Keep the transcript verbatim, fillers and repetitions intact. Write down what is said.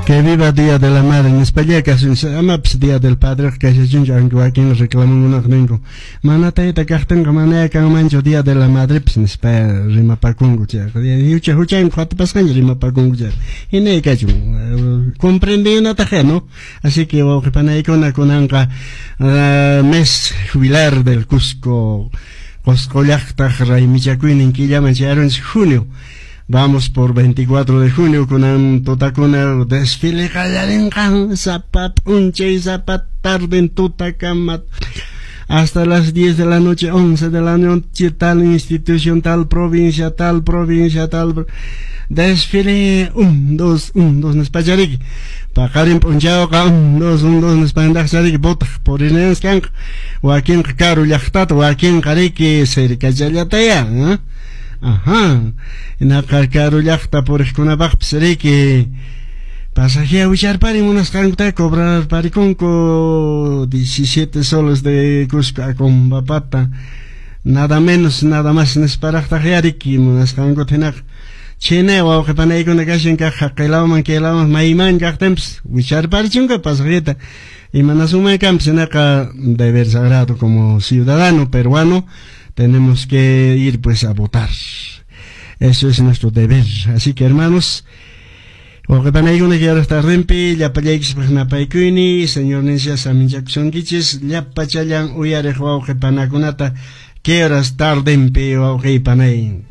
Que viva Día de la Madre. En España casi se llama Día del Padre, que se junta aunque aquí nos reclaman una gringo. Manata ita cartan como manera que mancho Día de la Madre, pues en España rima para Congo, ya. Y ucha ucha en cuatro pasan rima para Congo, ya. Y no hay que comprendí una taja, ¿no? Así que o que para con una con anca mes jubilar del Cusco, Cusco Yachta, Ray Michacuin, en que llaman en junio. Vamos por veinticuatro de junio con un totacona desfile callarencan, zapat, unche y zapat, tarde en Tutacamat. Hasta las diez de la noche, once de la noche, tal institución, tal provincia, tal provincia, tal... Desfile, un, dos, un, dos, nespacharik. Pacarin ponchao, un, dos, un, dos, nespandacharik, bota, por inens kank. Joaquín Caro Yachtat, Joaquín Cariki, Sericachayataya, ¿eh? Ajá, en la carcarullacta por escunabach seré que pasajé a huchar para unas cantas cobrar pariconco diecisiete soles de Cusca con papata, nada menos, nada más en esparajtajeariki, unas cangotenac. Chene o que panay con la calle en caja, que la man que la man maiman cactemps, huchar para chunga pasajeta. Y manasuma camps en acá deber sagrado como ciudadano peruano. Tenemos que ir pues a votar. Eso es nuestro deber. Así que hermanos, o que panay una que ahora está rempi, ya payax na paikuni, señor Nencia Saminjackson Giches, ya pachayan uyare o que panakunata, que ahora está rempi o que panay.